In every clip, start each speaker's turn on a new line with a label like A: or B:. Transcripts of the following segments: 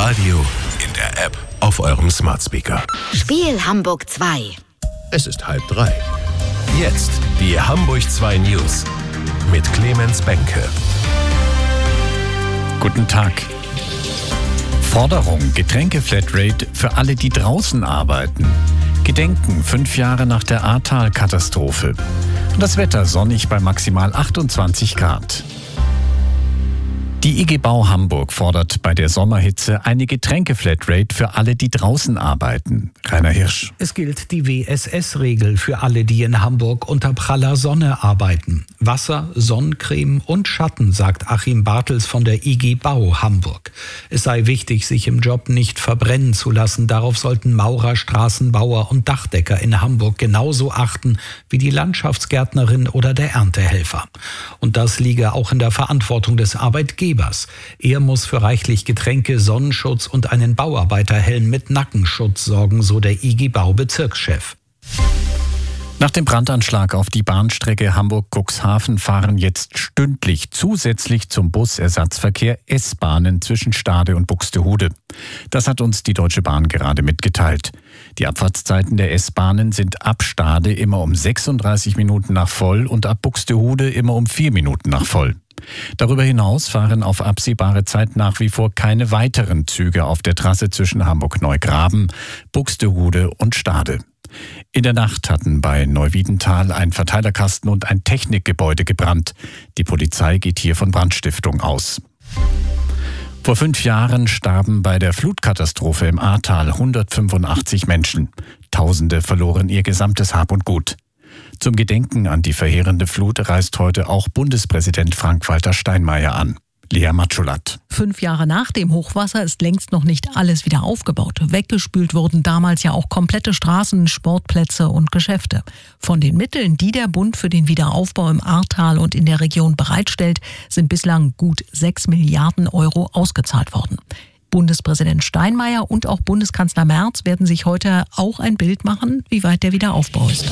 A: Radio, in der App, auf eurem Smart Speaker.
B: Spiel Hamburg 2.
A: Es ist 2:30. Jetzt die Hamburg 2 News mit Clemens Benke.
C: Guten Tag. Forderung: Getränke-Flatrate für alle, die draußen arbeiten. Gedenken 5 Jahre nach der Ahrtal-Katastrophe. Und das Wetter sonnig bei maximal 28 Grad. Die IG Bau Hamburg fordert bei der Sommerhitze eine Getränke-Flatrate für alle, die draußen arbeiten. Rainer Hirsch.
D: Es gilt die WSS-Regel für alle, die in Hamburg unter praller Sonne arbeiten. Wasser, Sonnencreme und Schatten, sagt Achim Bartels von der IG Bau Hamburg. Es sei wichtig, sich im Job nicht verbrennen zu lassen. Darauf sollten Maurer, Straßenbauer und Dachdecker in Hamburg genauso achten wie die Landschaftsgärtnerin oder der Erntehelfer. Und das liege auch in der Verantwortung des Arbeitgebers. Er muss für reichlich Getränke, Sonnenschutz und einen Bauarbeiterhelm mit Nackenschutz sorgen, so der IG Bau Bezirkschef.
C: Nach dem Brandanschlag auf die Bahnstrecke Hamburg-Cuxhaven fahren jetzt stündlich zusätzlich zum Busersatzverkehr S-Bahnen zwischen Stade und Buxtehude. Das hat uns die Deutsche Bahn gerade mitgeteilt. Die Abfahrtszeiten der S-Bahnen sind ab Stade immer um 36 Minuten nach voll und ab Buxtehude immer um 4 Minuten nach voll. Darüber hinaus fahren auf absehbare Zeit nach wie vor keine weiteren Züge auf der Trasse zwischen Hamburg-Neugraben, Buxtehude und Stade. In der Nacht hatten bei Neuwiedental ein Verteilerkasten und ein Technikgebäude gebrannt. Die Polizei geht hier von Brandstiftung aus. Vor 5 Jahren starben bei der Flutkatastrophe im Ahrtal 185 Menschen. Tausende verloren ihr gesamtes Hab und Gut. Zum Gedenken an die verheerende Flut reist heute auch Bundespräsident Frank-Walter Steinmeier an. Lea Matschulat.
E: 5 Jahre nach dem Hochwasser ist längst noch nicht alles wieder aufgebaut. Weggespült wurden damals ja auch komplette Straßen, Sportplätze und Geschäfte. Von den Mitteln, die der Bund für den Wiederaufbau im Ahrtal und in der Region bereitstellt, sind bislang gut 6 Milliarden Euro ausgezahlt worden. Bundespräsident Steinmeier und auch Bundeskanzler Merz werden sich heute auch ein Bild machen, wie weit der Wiederaufbau ist.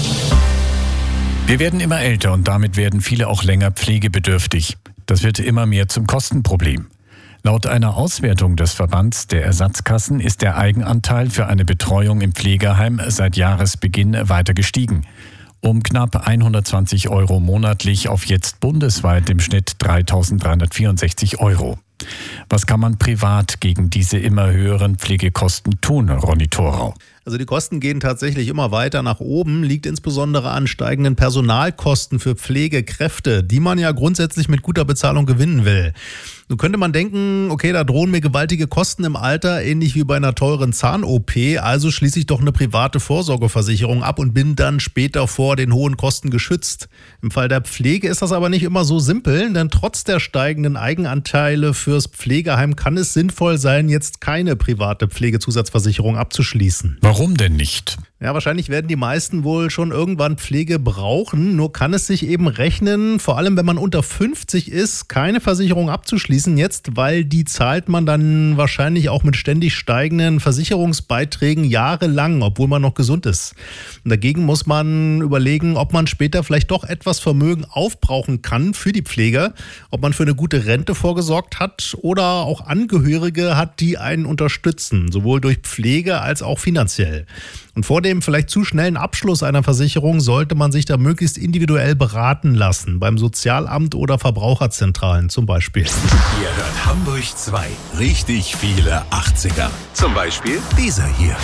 C: Wir werden immer älter und damit werden viele auch länger pflegebedürftig. Das wird immer mehr zum Kostenproblem. Laut einer Auswertung des Verbands der Ersatzkassen ist der Eigenanteil für eine Betreuung im Pflegeheim seit Jahresbeginn weiter gestiegen. Um knapp 120 Euro monatlich auf jetzt bundesweit im Schnitt 3.364 Euro. Was kann man privat gegen diese immer höheren Pflegekosten tun, Ronny Thorau?
F: Also die Kosten gehen tatsächlich immer weiter nach oben, liegt insbesondere an steigenden Personalkosten für Pflegekräfte, die man ja grundsätzlich mit guter Bezahlung gewinnen will. Nun könnte man denken, okay, da drohen mir gewaltige Kosten im Alter, ähnlich wie bei einer teuren Zahn-OP, also schließe ich doch eine private Vorsorgeversicherung ab und bin dann später vor den hohen Kosten geschützt. Im Fall der Pflege ist das aber nicht immer so simpel, denn trotz der steigenden Eigenanteile fürs Pflegeheim kann es sinnvoll sein, jetzt keine private Pflegezusatzversicherung abzuschließen.
C: Warum denn nicht?
F: Ja, wahrscheinlich werden die meisten wohl schon irgendwann Pflege brauchen. Nur kann es sich eben rechnen, vor allem wenn man unter 50 ist, keine Versicherung abzuschließen jetzt, weil die zahlt man dann wahrscheinlich auch mit ständig steigenden Versicherungsbeiträgen jahrelang, obwohl man noch gesund ist. Und dagegen muss man überlegen, ob man später vielleicht doch etwas Vermögen aufbrauchen kann für die Pflege, ob man für eine gute Rente vorgesorgt hat oder auch Angehörige hat, die einen unterstützen, sowohl durch Pflege als auch finanziell. Und vor dem vielleicht zu schnellen Abschluss einer Versicherung sollte man sich da möglichst individuell beraten lassen, beim Sozialamt oder Verbraucherzentralen zum Beispiel.
A: Ihr hört Hamburg 2. Richtig viele 80er. Zum Beispiel dieser hier.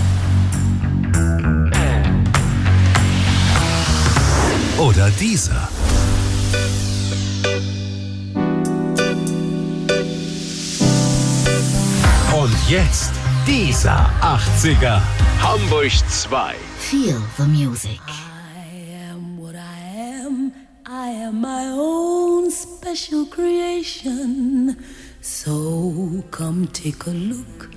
A: Oder dieser. Und jetzt dieser 80er. Hamburg 2.
B: Feel the music.
G: I am what I am. I am my own special creation. So come take a look.